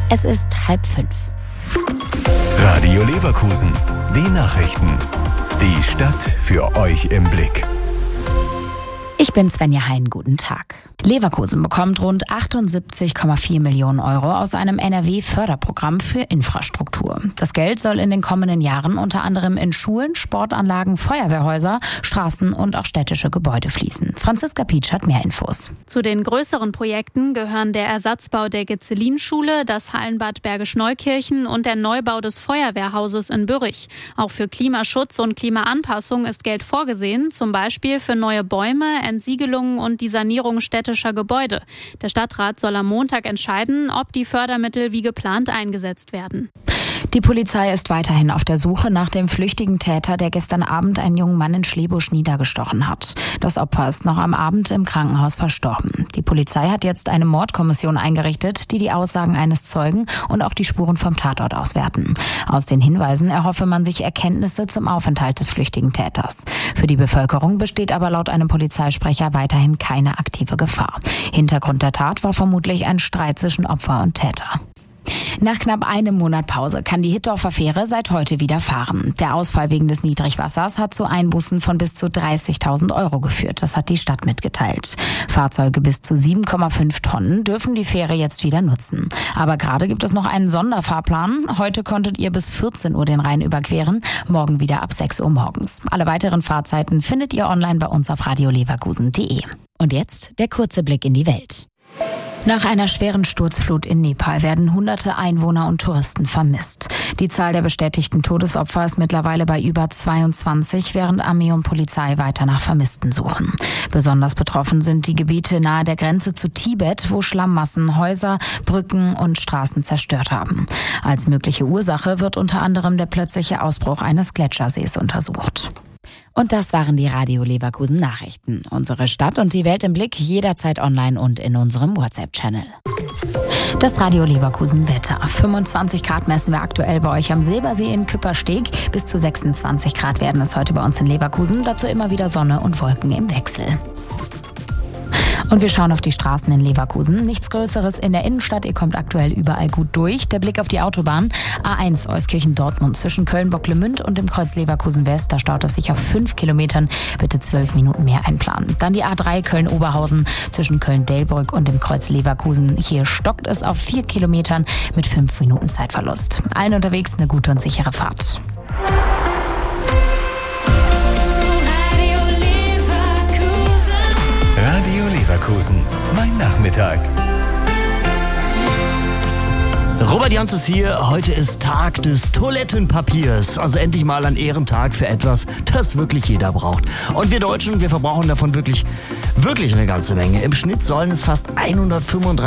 Es ist 4:30. Radio Leverkusen, die Nachrichten. Die Stadt für euch im Blick. Ich bin Svenja Hein, guten Tag. Leverkusen bekommt rund 78,4 Millionen Euro aus einem NRW-Förderprogramm für Infrastruktur. Das Geld soll in den kommenden Jahren unter anderem in Schulen, Sportanlagen, Feuerwehrhäuser, Straßen und auch städtische Gebäude fließen. Franziska Pietsch hat mehr Infos. Zu den größeren Projekten gehören der Ersatzbau der Gezelin-Schule, das Hallenbad Bergisch Neukirchen und der Neubau des Feuerwehrhauses in Bürrich. Auch für Klimaschutz und Klimaanpassung ist Geld vorgesehen, zum Beispiel für neue Bäume, Entsiegelungen und die Sanierung städtischer Gebäude. Der Stadtrat soll am Montag entscheiden, ob die Fördermittel wie geplant eingesetzt werden. Die Polizei ist weiterhin auf der Suche nach dem flüchtigen Täter, der gestern Abend einen jungen Mann in Schlebusch niedergestochen hat. Das Opfer ist noch am Abend im Krankenhaus verstorben. Die Polizei hat jetzt eine Mordkommission eingerichtet, die Aussagen eines Zeugen und auch die Spuren vom Tatort auswerten. Aus den Hinweisen erhoffe man sich Erkenntnisse zum Aufenthalt des flüchtigen Täters. Für die Bevölkerung besteht aber laut einem Polizeisprecher weiterhin keine aktive Gefahr. Hintergrund der Tat war vermutlich ein Streit zwischen Opfer und Täter. Nach knapp einem Monat Pause kann die Hittorfer Fähre seit heute wieder fahren. Der Ausfall wegen des Niedrigwassers hat zu Einbußen von bis zu 30.000 Euro geführt. Das hat die Stadt mitgeteilt. Fahrzeuge bis zu 7,5 Tonnen dürfen die Fähre jetzt wieder nutzen. Aber gerade gibt es noch einen Sonderfahrplan. Heute konntet ihr bis 14 Uhr den Rhein überqueren, morgen wieder ab 6 Uhr morgens. Alle weiteren Fahrzeiten findet ihr online bei uns auf radioleverkusen.de. Und jetzt der kurze Blick in die Welt. Nach einer schweren Sturzflut in Nepal werden hunderte Einwohner und Touristen vermisst. Die Zahl der bestätigten Todesopfer ist mittlerweile bei über 22, während Armee und Polizei weiter nach Vermissten suchen. Besonders betroffen sind die Gebiete nahe der Grenze zu Tibet, wo Schlammmassen Häuser, Brücken und Straßen zerstört haben. Als mögliche Ursache wird unter anderem der plötzliche Ausbruch eines Gletschersees untersucht. Und das waren die Radio Leverkusen Nachrichten. Unsere Stadt und die Welt im Blick, jederzeit online und in unserem WhatsApp-Channel. Das Radio Leverkusen Wetter. 25 Grad messen wir aktuell bei euch am Silbersee in Küppersteg. Bis zu 26 Grad werden es heute bei uns in Leverkusen. Dazu immer wieder Sonne und Wolken im Wechsel. Und wir schauen auf die Straßen in Leverkusen. Nichts Größeres in der Innenstadt. Ihr kommt aktuell überall gut durch. Der Blick auf die Autobahn. A1 Euskirchen-Dortmund zwischen Köln-Bocklemünd und dem Kreuz Leverkusen-West. Da staut es sich auf 5 Kilometern. Bitte 12 Minuten mehr einplanen. Dann die A3 Köln-Oberhausen zwischen Köln-Delbrück und dem Kreuz Leverkusen. Hier stockt es auf 4 Kilometern mit 5 Minuten Zeitverlust. Allen unterwegs eine gute und sichere Fahrt. Radio Leverkusen, mein Nachmittag. Robert Jans ist hier. Heute ist Tag des Toilettenpapiers. Also endlich mal ein Ehrentag für etwas, das wirklich jeder braucht. Und wir Deutschen, wir verbrauchen davon wirklich eine ganze Menge. Im Schnitt sollen es fast 135